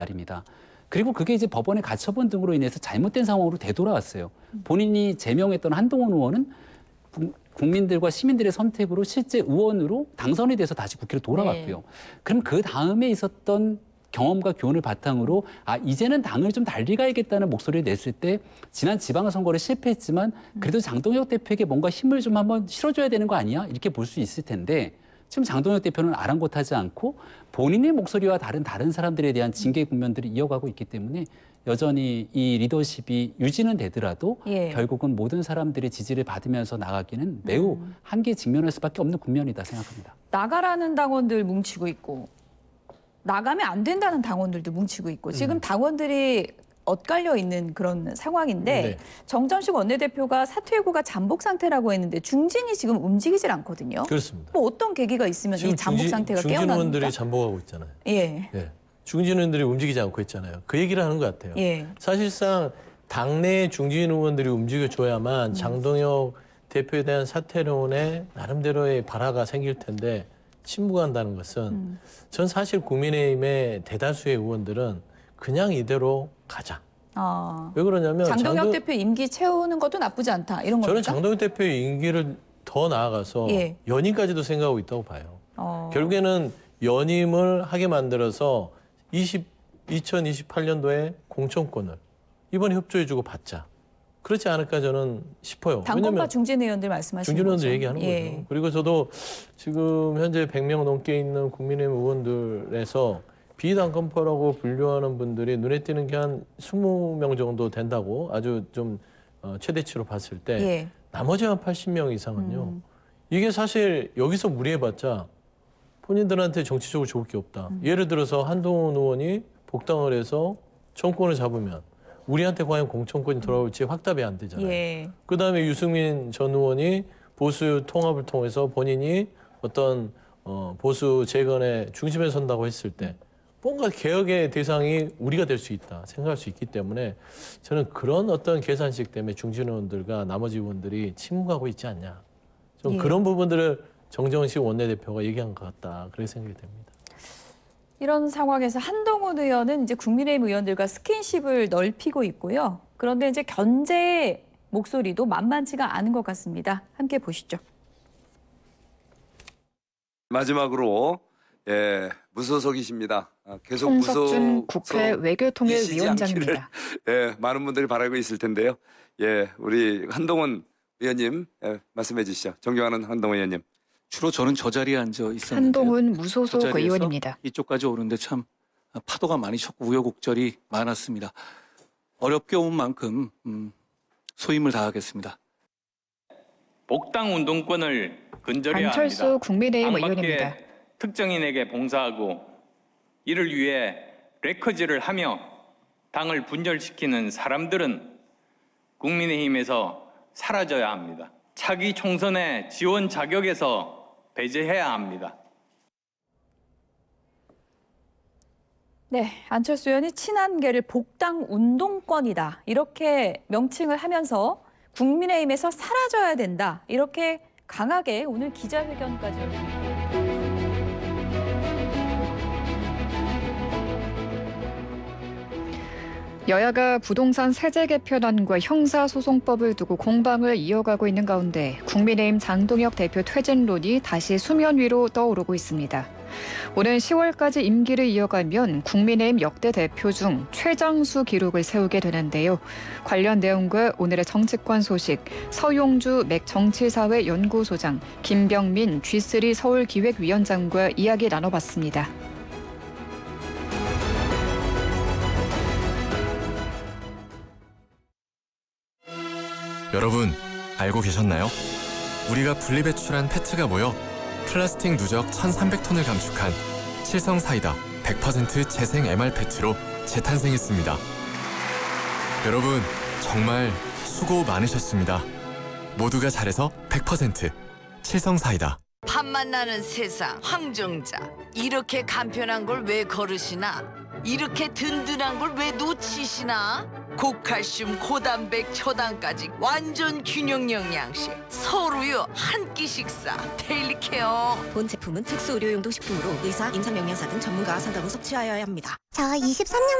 말입니다. 그리고 그게 이제 법원의 가처분 등으로 인해서 잘못된 상황으로 되돌아왔어요. 본인이 제명했던 한동훈 의원은 국민들과 시민들의 선택으로 실제 의원으로 당선이 돼서 다시 국회로 돌아왔고요. 네. 그럼 그 다음에 있었던 경험과 교훈을 바탕으로 이제는 당을 좀 달리 가야겠다는 목소리를 냈을 때 지난 지방선거를 실패했지만 그래도 장동혁 대표에게 뭔가 힘을 좀 한번 실어줘야 되는 거 아니야? 이렇게 볼 수 있을 텐데 지금 장동혁 대표는 아랑곳하지 않고 본인의 목소리와 다른 사람들에 대한 징계 국면들을 이어가고 있기 때문에 여전히 이 리더십이 유지는 되더라도 결국은 모든 사람들의 지지를 받으면서 나가기는 매우 한계에 직면할 수밖에 없는 국면이다 생각합니다. 나가라는 당원들 뭉치고 있고 나가면 안 된다는 당원들도 뭉치고 있고 지금 당원들이 엇갈려 있는 그런 상황인데 네. 정전식 원내대표가 사퇴 예고가 잠복 상태라고 했는데 중진이 지금 움직이질 않거든요. 그렇습니다. 뭐 어떤 계기가 있으면 이 잠복 상태가 깨어납니까? 중진 의원들이 잠복하고 있잖아요. 예. 중진 의원들이 움직이지 않고 있잖아요. 그 얘기를 하는 것 같아요. 사실상 당내 중진 의원들이 움직여줘야만 장동혁 대표에 대한 사퇴론에 나름대로의 발화가 생길 텐데 침묵한다는 것은 전 사실 국민의힘의 대다수의 의원들은 그냥 이대로 가자. 왜 그러냐면 장동혁 대표 임기 채우는 것도 나쁘지 않다. 이런 겁니까? 저는 장동혁 대표의 임기를 더 나아가서 연임까지도 생각하고 있다고 봐요. 결국에는 연임을 하게 만들어서 2028년도에 공천권을 이번에 협조해주고 받자. 그렇지 않을까 저는 싶어요. 당권파 중진 의원들 말씀하시는 중진 의원들 거죠? 얘기하는 거죠. 그리고 저도 지금 현재 100명 넘게 있는 국민의힘 의원들에서 비당권파라고 분류하는 분들이 눈에 띄는 게 한 20명 정도 된다고 아주 좀 최대치로 봤을 때 나머지 한 80명 이상은요. 이게 사실 여기서 무리해봤자 본인들한테 정치적으로 좋을 게 없다. 예를 들어서 한동훈 의원이 복당을 해서 정권을 잡으면 우리한테 과연 공천권이 돌아올지 확답이 안 되잖아요. 그다음에 유승민 전 의원이 보수 통합을 통해서 본인이 어떤 보수 재건의 중심에 선다고 했을 때 뭔가 개혁의 대상이 우리가 될 수 있다 생각할 수 있기 때문에 저는 그런 어떤 계산식 때문에 중진 의원들과 나머지 의원들이 침묵하고 있지 않냐. 좀 그런 부분들을 정정식 원내대표가 얘기한 것 같다. 그렇게 생각이 됩니다. 이런 상황에서 한동훈 의원은 이제 국민의힘 의원들과 스킨십을 넓히고 있고요. 그런데 이제 견제 목소리도 만만치가 않은 것 같습니다. 함께 보시죠. 마지막으로 무소속이십니다. 계속 홍석준 국회 외교통일위원장입니다. 많은 분들이 바라고 있을 텐데요. 우리 한동훈 의원님 말씀해 주시죠. 존경하는 한동훈 의원님. 주로 저는 저 자리에 앉아 있었는데 한동훈 무소속 의원입니다. 이쪽까지 오는데 참 파도가 많이 쳤고 우여곡절이 많았습니다. 어렵게 온 만큼 소임을 다하겠습니다. 복당 운동권을 근절해야 안철수 합니다. 국민의힘 의원입니다. 특정인에게 봉사하고 이를 위해 레커지를 하며 당을 분열시키는 사람들은 국민의힘에서 사라져야 합니다. 차기 총선의 지원 자격에서 배제해야 합니다. 네, 안철수 의원이 친한계를 복당 운동권이다. 이렇게 명칭을 하면서 국민의힘에서 사라져야 된다. 이렇게 강하게 오늘 기자회견까지 열었습니다. 여야가 부동산 세제 개편안과 형사소송법을 두고 공방을 이어가고 있는 가운데 국민의힘 장동혁 대표 퇴진론이 다시 수면 위로 떠오르고 있습니다. 오는 10월까지 임기를 이어가면 국민의힘 역대 대표 중 최장수 기록을 세우게 되는데요. 관련 내용과 오늘의 정치권 소식, 서용주 맥정치사회 연구소장, 김병민 G3 서울기획위원장과 이야기 나눠봤습니다. 여러분, 알고 계셨나요? 우리가 분리배출한 페트가 모여 플라스틱 누적 1,300톤을 감축한 칠성사이다 100% 재생 MR페트로 재탄생했습니다. 여러분, 정말 수고 많으셨습니다. 모두가 잘해서 100% 칠성사이다. 밥만 나는 세상 황정자, 이렇게 간편한 걸 왜 거르시나? 이렇게 든든한 걸 왜 놓치시나? 고칼슘, 고단백, 초당까지 완전 균형 영양식. 서울우유 한 끼 식사. 데일리케어. 본 제품은 특수 의료용도 식품으로 의사, 임상영양사 등 전문가와 상담 후 섭취하여야 합니다. 저 23년